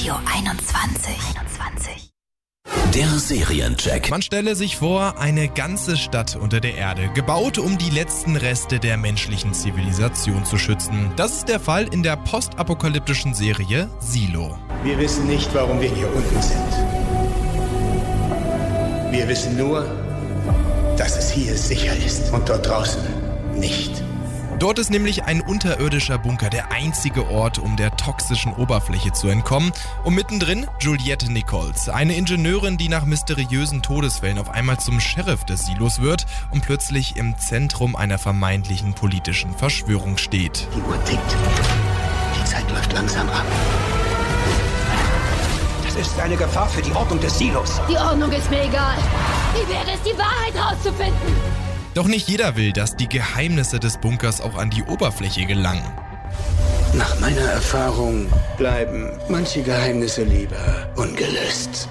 Radio 21. Der Seriencheck. Man stelle sich vor, eine ganze Stadt unter der Erde, gebaut, um die letzten Reste der menschlichen Zivilisation zu schützen. Das ist der Fall in der postapokalyptischen Serie Silo. Wir wissen nicht, warum wir hier unten sind. Wir wissen nur, dass es hier sicher ist und dort draußen nicht. Dort ist nämlich ein unterirdischer Bunker der einzige Ort, um der toxischen Oberfläche zu entkommen. Und mittendrin Juliette Nichols, eine Ingenieurin, die nach mysteriösen Todesfällen auf einmal zum Sheriff des Silos wird und plötzlich im Zentrum einer vermeintlichen politischen Verschwörung steht. Die Uhr tickt. Die Zeit läuft langsam ab. Das ist eine Gefahr für die Ordnung des Silos. Die Ordnung ist mir egal. Wie wäre es, die Wahrheit rauszufinden? Doch nicht jeder will, dass die Geheimnisse des Bunkers auch an die Oberfläche gelangen. Nach meiner Erfahrung bleiben manche Geheimnisse lieber ungelöst.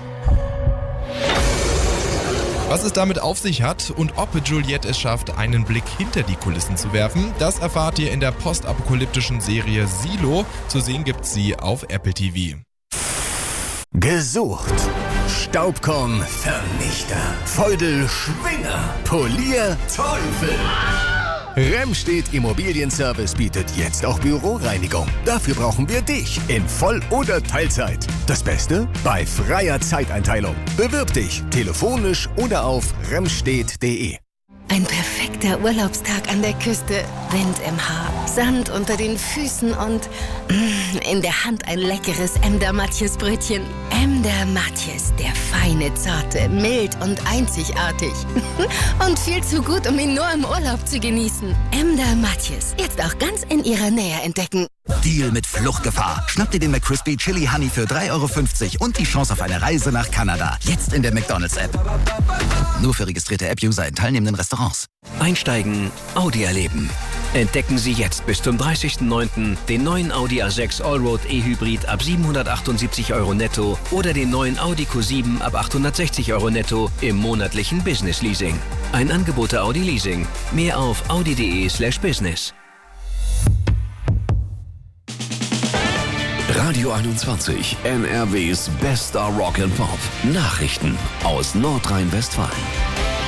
Was es damit auf sich hat und ob Juliette es schafft, einen Blick hinter die Kulissen zu werfen, das erfahrt ihr in der postapokalyptischen Serie Silo. Zu sehen gibt's sie auf Apple TV. Gesucht. Staubkorn-Vernichter. Feudel-Schwinger. Polier-Teufel. Remstedt Immobilienservice bietet jetzt auch Büroreinigung. Dafür brauchen wir dich in Voll- oder Teilzeit. Das Beste? Bei freier Zeiteinteilung. Bewirb dich telefonisch oder auf remstedt.de. Ein perfekter Urlaubstag an der Küste. Wind im Haar, Sand unter den Füßen und in der Hand ein leckeres Emder Matjes Brötchen. Emder Matjes, der feine, zarte, mild und einzigartig. Und viel zu gut, um ihn nur im Urlaub zu genießen. Emder Matjes, jetzt auch ganz in ihrer Nähe entdecken. Deal mit Fluchtgefahr. Schnapp dir den McCrispy Chili Honey für 3,50 € und die Chance auf eine Reise nach Kanada. Jetzt in der McDonald's-App. Nur für registrierte App-User in teilnehmenden Restaurants. Einsteigen, Audi erleben. Entdecken Sie jetzt bis zum 30.09. den neuen Audi A6 Allroad E-Hybrid ab 778 € netto oder den neuen Audi Q7 ab 860 € netto im monatlichen Business Leasing. Ein Angebot der Audi Leasing. Mehr auf audi.de/business. Radio 21, NRWs bester Rock and Pop. Nachrichten aus Nordrhein-Westfalen.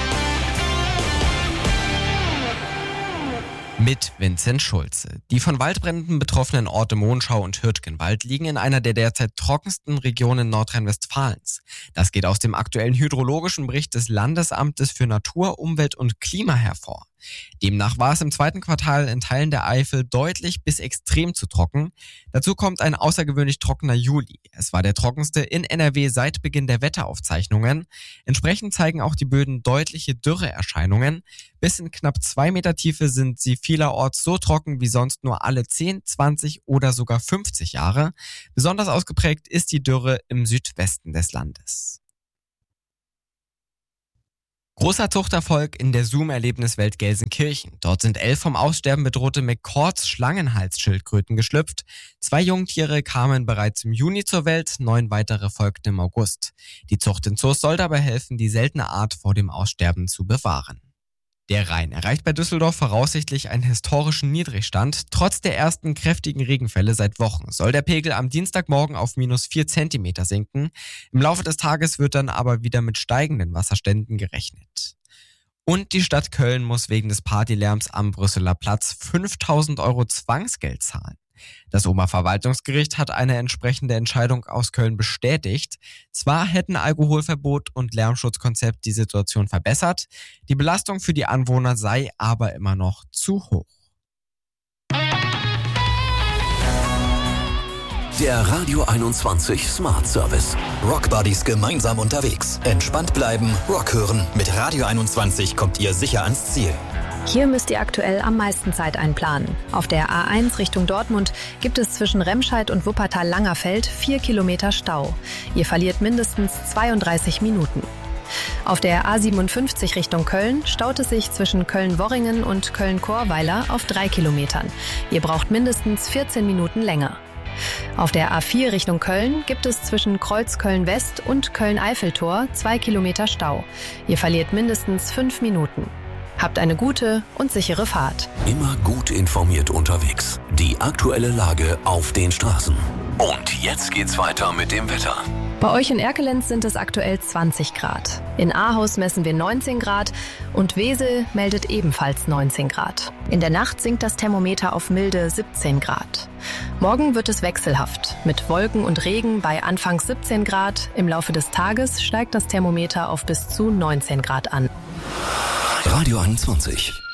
Mit Vincent Schulze. Die von Waldbränden betroffenen Orte Monschau und Hürtgenwald liegen in einer der derzeit trockensten Regionen Nordrhein-Westfalens. Das geht aus dem aktuellen hydrologischen Bericht des Landesamtes für Natur, Umwelt und Klima hervor. Demnach war es im zweiten Quartal in Teilen der Eifel deutlich bis extrem zu trocken. Dazu kommt ein außergewöhnlich trockener Juli. Es war der trockenste in NRW seit Beginn der Wetteraufzeichnungen. Entsprechend zeigen auch die Böden deutliche Dürreerscheinungen. Bis in knapp 2 Meter Tiefe sind sie vielerorts so trocken wie sonst nur alle 10, 20 oder sogar 50 Jahre. Besonders ausgeprägt ist die Dürre im Südwesten des Landes. Großer Zuchterfolg in der Zoom-Erlebniswelt Gelsenkirchen. Dort sind 11 vom Aussterben bedrohte McCords Schlangenhalsschildkröten geschlüpft. 2 Jungtiere kamen bereits im Juni zur Welt, 9 weitere folgten im August. Die Zucht in Zoos soll dabei helfen, die seltene Art vor dem Aussterben zu bewahren. Der Rhein erreicht bei Düsseldorf voraussichtlich einen historischen Niedrigstand. Trotz der ersten kräftigen Regenfälle seit Wochen soll der Pegel am Dienstagmorgen auf -4 Zentimeter sinken. Im Laufe des Tages wird dann aber wieder mit steigenden Wasserständen gerechnet. Und die Stadt Köln muss wegen des Partylärms am Brüsseler Platz 5.000 € Zwangsgeld zahlen. Das Oberverwaltungsgericht hat eine entsprechende Entscheidung aus Köln bestätigt. Zwar hätten Alkoholverbot und Lärmschutzkonzept die Situation verbessert, die Belastung für die Anwohner sei aber immer noch zu hoch. Der Radio 21 Smart Service. Rock Buddies gemeinsam unterwegs. Entspannt bleiben, Rock hören. Mit Radio 21 kommt ihr sicher ans Ziel. Hier müsst ihr aktuell am meisten Zeit einplanen. Auf der A1 Richtung Dortmund gibt es zwischen Remscheid und Wuppertal-Langerfeld 4 Kilometer Stau. Ihr verliert mindestens 32 Minuten. Auf der A57 Richtung Köln staut es sich zwischen Köln-Worringen und Köln-Chorweiler auf 3 Kilometern. Ihr braucht mindestens 14 Minuten länger. Auf der A4 Richtung Köln gibt es zwischen Kreuz-Köln-West und Köln-Eiffeltor 2 Kilometer Stau. Ihr verliert mindestens 5 Minuten. Habt eine gute und sichere Fahrt. Immer gut informiert unterwegs. Die aktuelle Lage auf den Straßen. Und jetzt geht's weiter mit dem Wetter. Bei euch in Erkelenz sind es aktuell 20 Grad. In Ahaus messen wir 19 Grad und Wesel meldet ebenfalls 19 Grad. In der Nacht sinkt das Thermometer auf milde 17 Grad. Morgen wird es wechselhaft, mit Wolken und Regen bei anfangs 17 Grad. Im Laufe des Tages steigt das Thermometer auf bis zu 19 Grad an. Radio 21.